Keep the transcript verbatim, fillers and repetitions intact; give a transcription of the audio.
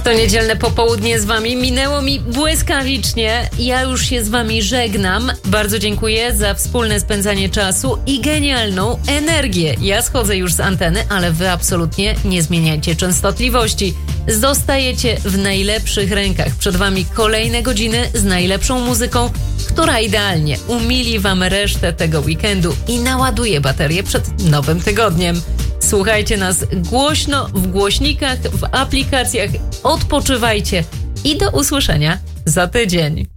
To niedzielne popołudnie z wami minęło mi błyskawicznie. Ja już się z wami żegnam. Bardzo dziękuję za wspólne spędzanie czasu i genialną energię. Ja schodzę już z anteny, ale wy absolutnie nie zmieniajcie częstotliwości. Zostajecie w najlepszych rękach. Przed wami kolejne godziny z najlepszą muzyką, która idealnie umili wam resztę tego weekendu i naładuje baterię przed nowym tygodniem. Słuchajcie nas głośno w głośnikach, w aplikacjach. Odpoczywajcie i do usłyszenia za tydzień.